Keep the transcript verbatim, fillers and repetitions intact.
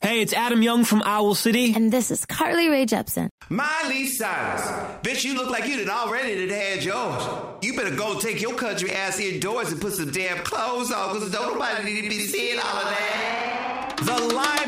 Hey, it's Adam Young from Owl City. And this is Carly Rae Jepsen. Miley Cyrus. Bitch, you look like you done already done had yours. You better go take your country ass indoors and put some damn clothes on, because don't nobody need to be seeing all of that. The